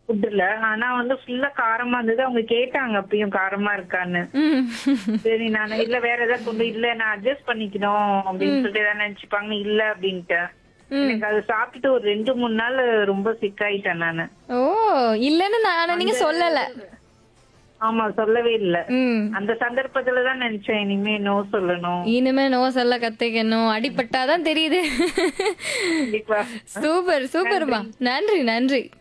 ஃபுட்டுல. ஆனா வந்து ஃபுல்லா காரமா இருந்தது. அவங்க கேட்டாங்க அப்பயும் காரமா இருக்கான்னு. ம். சரி நானு இல்ல வேற ஏதாவது கொண்டு இல்ல நான் அட்ஜஸ்ட் பண்ணிக்கணும் அப்படின்னு ம். சொல்லிட்டு ஏதாவது நினைச்சுப்பாங்க. இல்ல அப்படின்ட்டேன். ம். எனக்கு அத சாப்பிட்டுட்டு ஒரு 2, 3 நாள் ரொம்ப சிக் ஆயிட்டேன் நானு. ஓ! இல்லன்னு ஆனா நீங்க அந்த சொல்லல. ஆமா சொல்லவே இல்ல. ம். அந்த சந்தர்ப்பத்துல தான் நினைச்சேன் இனிமே நோ சொல்லணும். இனிமே நோ சொல்ல கத்துக்கணும். அடிபட்டா தான் தெரியுது. கண்டிப்பா. சூப்பர், நன்றி. சூப்பர்மா. நன்றி, நன்றி.